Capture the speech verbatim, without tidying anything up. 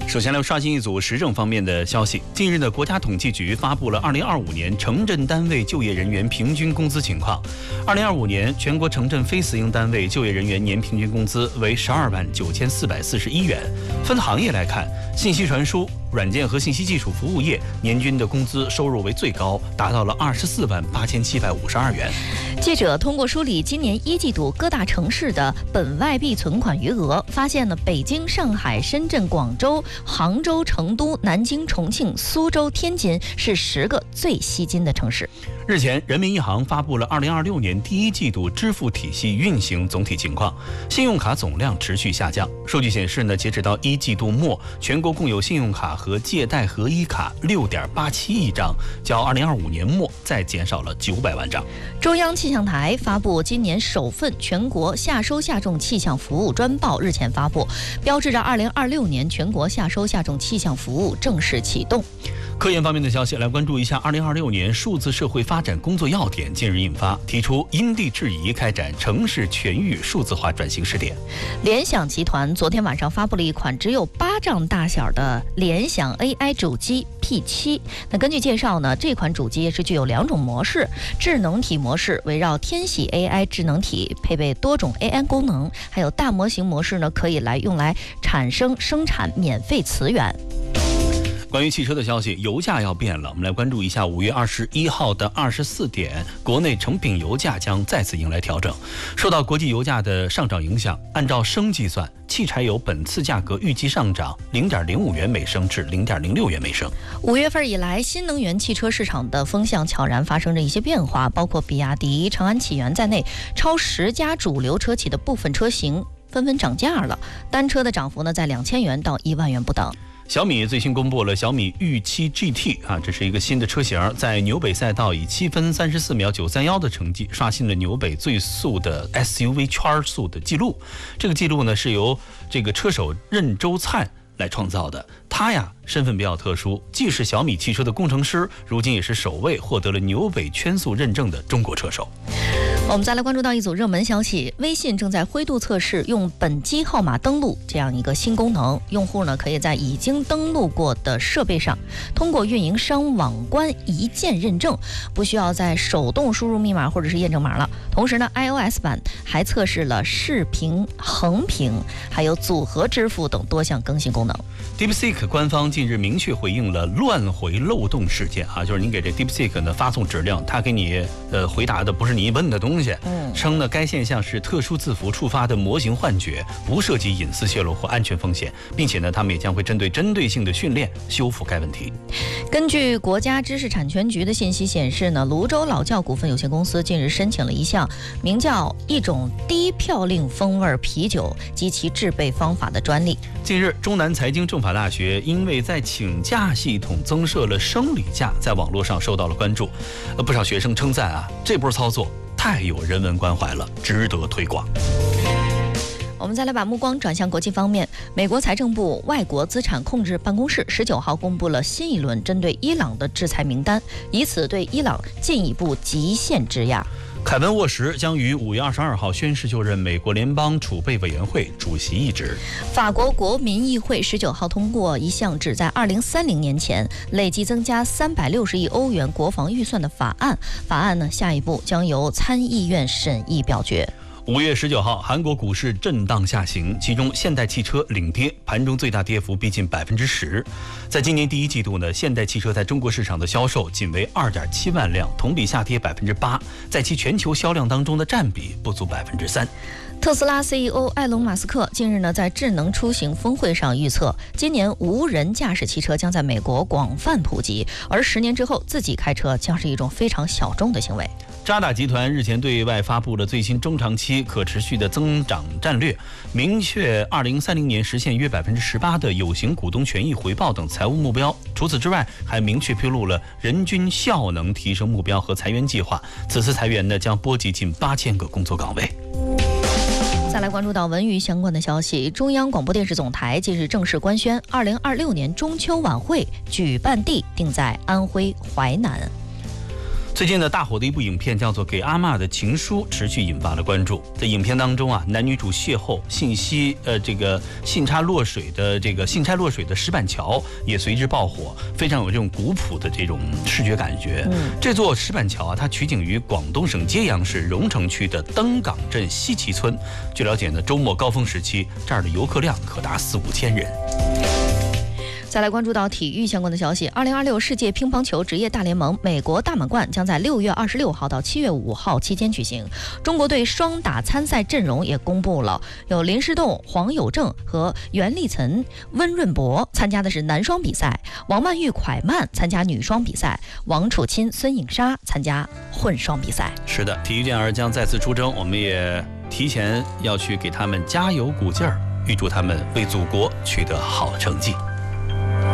首先来刷新一组时政方面的消息。近日呢，国家统计局发布了二零二五年城镇单位就业人员平均工资情况。二零二五年全国城镇非私营单位就业人员年平均工资为十二万九千四百四十一元。分行业来看，信息传输、软件和信息技术服务业年均的工资收入为最高，达到了二十四万八千七百五十二元。 记者通过梳理今年一季度各大城市的本外币存款余额，发现呢，北京、上海、深圳、广州、杭州、成都、南京、重庆、苏州、天津是十个最吸金的城市。 日前，人民银行发布了二零二六年第一季度支付体系运行总体情况，信用卡总量持续下降。数据显示呢，截止到一季度末，全国共有信用卡和借贷合一卡六点八七亿张，较二零二五年末再减少了九百万张。 中央气象台发布今年首份全国夏收夏种气象服务专报，日前发布，标志着二零二六年全国夏收夏种气象服务正式启动。 科研方面的消息，来关注一下二零二六年数字社会发展工作要点近日印发，提出因地制宜开展城市全域数字化转型试点。 联想集团昨天晚上发布了一款只有巴掌大小的联想 A I 主机 P 七。那根据介绍呢，这款主机是具有两种模式，智能体模式围绕天喜 A I 智能体，配备多种 A I 功能，还有大模型模式呢，可以来用来产生生产免费词源。 关于汽车的消息，油价要变了。我们来关注一下五月二十一号的二十四点，国内成品油价将再次迎来调整。受到国际油价的上涨影响，按照升计算，汽柴油本次价格预计上涨零点零五元每升至零点零六元每升。 五月份以来，新能源汽车市场的风向悄然发生着一些变化，包括比亚迪、长安启源在内，超十家主流车企的部分车型纷纷涨价了，单车的涨幅呢在两千元到一万元不等。 小米最新公布了小米御七 G T 啊，这是一个新的车型，在纽北赛道以七分三十四秒九三幺的成绩刷新了纽北最速的 S U V 圈速的记录。这个记录呢是由这个车手任周灿来创造的。他呀身份比较特殊，既是小米汽车的工程师，如今也是首位获得了纽北圈速认证的中国车手。 我们再来关注到一组热门消息，微信正在灰度测试用本机号码登录这样一个新功能，用户呢可以在已经登录过的设备上，通过运营商网关一键认证，不需要再手动输入密码或者是验证码了。同时呢 iOS 版还测试了视频横屏，还有组合支付等多项更新功能。 DeepSeek 官方近日明确回应了乱回漏洞事件啊，就是您给这 DeepSeek 呢发送指令，它给你呃回答的不是你问的东西， 嗯， 称呢该现象是特殊字符触发的模型幻觉，不涉及隐私泄露或安全风险，并且呢他们也将会针对针对性的训练修复该问题。 根据国家知识产权局的信息显示呢，泸州老窖股份有限公司近日申请了一项名叫一种低嘌呤风味啤酒及其制备方法的专利。 近日，中南财经政法大学因为在请假系统增设了生理假，在网络上受到了关注。呃，不少学生称赞啊，这波操作太有人文关怀了，值得推广。 我们再来把目光转向国际方面，美国财政部外国资产控制办公室十九号公布了新一轮针对伊朗的制裁名单，以此对伊朗进一步极限制压。 凯文·沃什将于五月二十二号宣誓就任美国联邦储备委员会主席一职。 法国国民议会十九号通过一项旨在二零三零年前累计增加三百六十亿欧元国防预算的法案。法案呢，下一步将由参议院审议表决。 五月十九号，韩国股市震荡下行，其中现代汽车领跌，盘中最大跌幅逼近百分之十。在今年第一季度呢，现代汽车在中国市场的销售仅为二点七万辆，同比下跌百分之八，在其全球销量当中的占比不足百分之三。 特斯拉 C E O 埃隆·马斯克近日呢，在智能出行峰会上预测，今年无人驾驶汽车将在美国广泛普及，而十年之后，自己开车将是一种非常小众的行为。 渣打集团日前对外发布了最新中长期可持续的增长战略，明确二零三零年实现约百分之十八的有形股东权益回报等财务目标。除此之外，还明确披露了人均效能提升目标和裁员计划。此次裁员呢，将波及近八千个工作岗位。 再来关注到文娱相关的消息，中央广播电视总台近日正式官宣，二零二六年中秋晚会举办地定在安徽淮南。 最近呢，大火的一部影片叫做《给阿嬷的情书》，持续引发了关注。在影片当中啊，男女主邂逅，信息呃这个信差落水的这个信差落水的石板桥也随之爆火，非常有这种古朴的这种视觉感觉。嗯，这座石板桥啊，它取景于广东省揭阳市荣城区的登港镇西岐村。据了解呢，周末高峰时期，这儿的游客量可达四五千人。 再来关注到体育相关的消息，二零二六世界乒乓球职业大联盟美国大满贯将在六月二十六号到七月五号期间举行。中国队双打参赛阵容也公布了，有林诗栋、黄有正和袁立岑、温润博参加的是男双比赛，王曼玉、蒯曼参加女双比赛，王楚钦、孙颖莎参加混双比赛。 是的，体育健儿将再次出征，我们也提前要去给他们加油鼓劲儿，预祝他们为祖国取得好成绩。